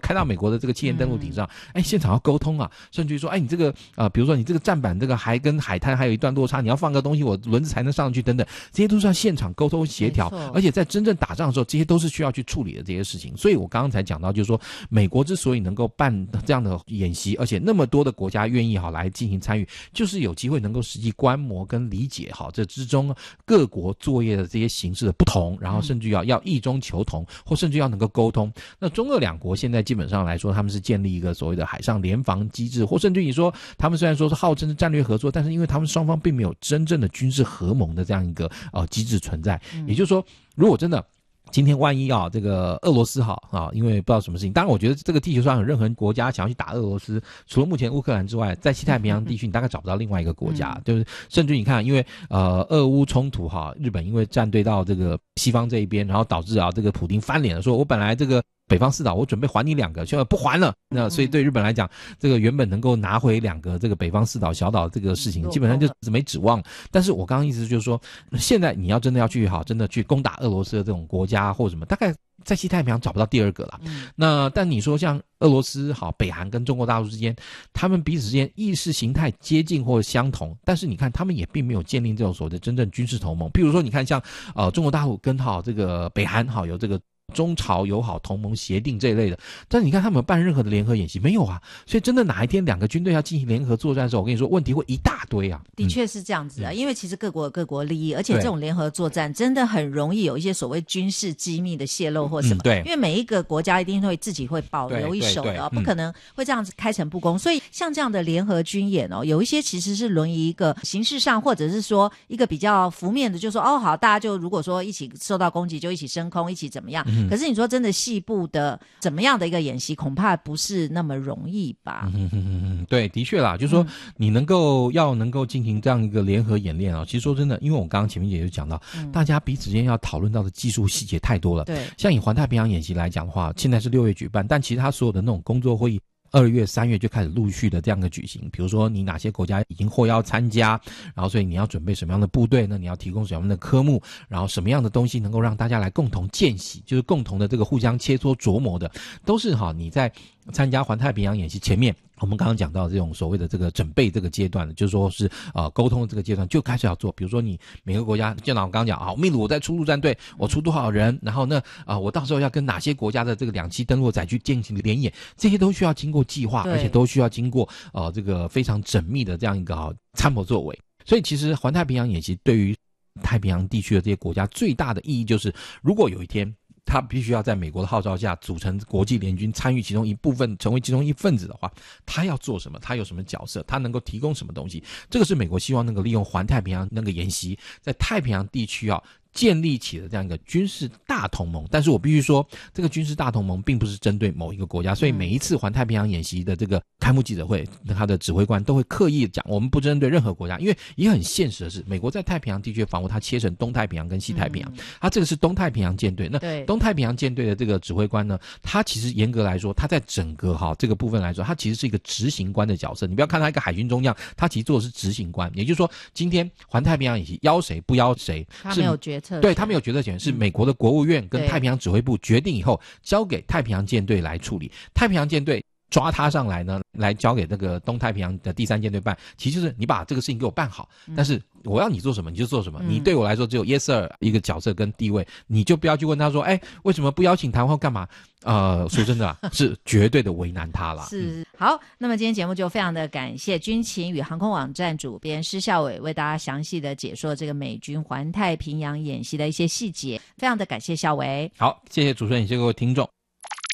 开到美国的这个气焰登陆艇上，现场要沟通啊，甚至于说，你这个比如说你这个站板这个还跟海滩还有一段落差，你要放个东西，我轮子才能上去等等，这些都是要现场沟通协调，而且在真正打仗的时候，这些都是需要去处理的这些事情。所以我刚刚才讲到，就是说美国之所以能够办这样的演习，而且那么多的国家愿意来进行参与，就是有机会能够实际观摩跟理解这之中各国作业的这些形式的不同，然后甚至要异中求同，或甚至要能够沟通。那中俄两国现在基本上来说，他们是建立一个所谓的海上联防机制，或甚至于说他们虽然说是号称是战略合作，但是因为他们双方并没有真正的军事合盟的这样一个机制存在。也就是说，如果真的今天万一这个俄罗斯因为不知道什么事情，当然我觉得这个地球上有任何国家想要去打俄罗斯，除了目前乌克兰之外，在西太平洋地区你大概找不到另外一个国家，就是甚至你看，因为俄乌冲突日本因为站队到这个西方这一边，然后导致这个普丁翻脸了，说我本来这个北方四岛我准备还你2个，现在不还了。那所以对日本来讲，这个原本能够拿回2个这个北方四岛小岛这个事情，基本上就没指望。但是我刚刚意思就是说，现在你要真的要去真的去攻打俄罗斯的这种国家或什么，大概在西太平洋找不到第2个了。那但你说像俄罗斯北韩跟中国大陆之间，他们彼此之间意识形态接近或相同，但是你看他们也并没有建立这种所谓的真正军事同盟。譬如说你看像中国大陆跟这个北韩有这个中朝友好同盟协定这一类的，但是你看他们有办任何的联合演习没有啊？所以真的哪一天2个军队要进行联合作战的时候，我跟你说问题会一大堆啊。 的确是这样子因为其实各国有各国利益，而且这种联合作战真的很容易有一些所谓军事机密的泄露或什么。 对， 因为每一个国家一定会自己会保留一手的不可能会这样子开诚布公。所以像这样的联合军演有一些其实是沦于一个形式上，或者是说一个比较浮面的，就是说好，大家就如果说一起受到攻击就一起升空，一起怎么样。可是你说真的细部的怎么样的一个演习，恐怕不是那么容易吧。 对，的确啦，就是说你能够进行这样一个联合演练其实说真的，因为我刚刚前面也有讲到，大家彼此之间要讨论到的技术细节太多了。 对， 像以环太平洋演习来讲的话，现在是6月举办，但其实它所有的那种工作会议2月、3月就开始陆续的这样的举行。比如说你哪些国家已经获邀参加，然后所以你要准备什么样的部队呢？你要提供什么样的科目，然后什么样的东西能够让大家来共同见习，就是共同的这个互相切磋琢磨的，都是你在参加环太平洋演习前面我们刚刚讲到这种所谓的这个准备这个阶段的，就是说是沟通的这个阶段就开始要做。比如说你每个国家，就像我刚刚讲秘鲁我在出陆战队，我出多少人，然后呢我到时候要跟哪些国家的这个2栖登陆载具进行联演，这些都需要经过计划，而且都需要经过这个非常缜密的这样一个参谋作为。所以其实环太平洋演习对于太平洋地区的这些国家最大的意义就是，如果有一天他必须要在美国的号召下组成国际联军，参与其中一部分，成为其中一份子的话，他要做什么？他有什么角色？他能够提供什么东西？这个是美国希望能够利用环太平洋那个演习，在太平洋地区建立起了这样一个军事大同盟。但是我必须说，这个军事大同盟并不是针对某一个国家，所以每一次环太平洋演习的这个开幕记者会，他的指挥官都会刻意讲，我们不针对任何国家，因为也很现实的是，美国在太平洋地区的防务，它切成东太平洋跟西太平洋，它这个是东太平洋舰队。那东太平洋舰队的这个指挥官呢，他其实严格来说，他在整个这个部分来说，他其实是一个执行官的角色。你不要看他一个海军中将，他其实做的是执行官。也就是说，今天环太平洋演习邀谁不邀谁， 他没有决策权， 对，他没有决策权，是美国的国务院跟太平洋指挥部决定以后，交给太平洋舰队来处理。太平洋舰队抓他上来呢，来交给那个东太平洋的第3舰队办，其实就是你把这个事情给我办好，但是我要你做什么你就做什么，你对我来说只有 yes sir 一个角色跟地位，你就不要去问他说为什么不邀请谈话干嘛。说真的是绝对的为难他了。 是好，那么今天节目就非常的感谢军情与航空网站主编施孝瑋为大家详细的解说这个美军环太平洋演习的一些细节，非常的感谢孝瑋。 好，谢谢主持人，也谢谢各位听众。